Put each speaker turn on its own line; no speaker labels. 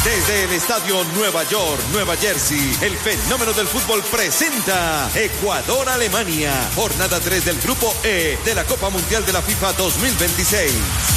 Desde el Estadio Nueva York, Nueva Jersey, el fenómeno del fútbol presenta Ecuador-Alemania, jornada 3 del Grupo E de la Copa Mundial de la FIFA 2026.